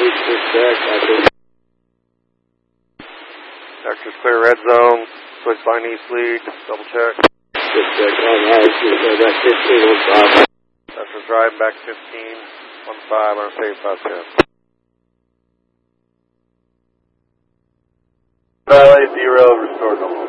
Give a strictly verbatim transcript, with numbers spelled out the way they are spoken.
Vector's clear, red zone. Switch line east lead. Double check. Switch check on house. Back fifteen on five. Vector's driving back fifteen on five on save five ten. Valley zero, restore normal.